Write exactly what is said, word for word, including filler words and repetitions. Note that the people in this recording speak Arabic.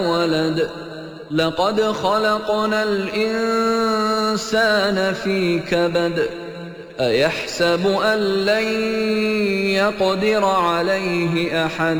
ولد لقد خلقنا الإنسان في كبد أيحسب أن لن يقدر عليه أحد